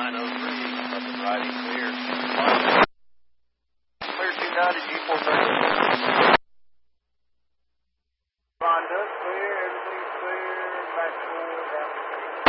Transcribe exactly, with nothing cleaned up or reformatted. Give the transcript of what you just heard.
nine oh three, up and riding clear. Clear two ninety, G four thirty. Honda, clear, everything's clear, back four, down.